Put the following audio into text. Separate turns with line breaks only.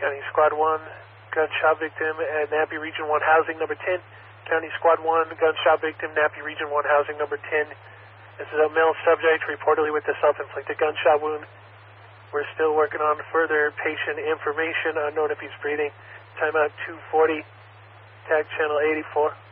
County Squad 1, gunshot victim at Nappy Region 1 housing number 10. County Squad 1, gunshot victim, Nappy Region 1 housing number 10. This is a male subject reportedly with a self-inflicted gunshot wound. We're still working on further patient information, unknown if he's breathing. Timeout 240, tag channel 84.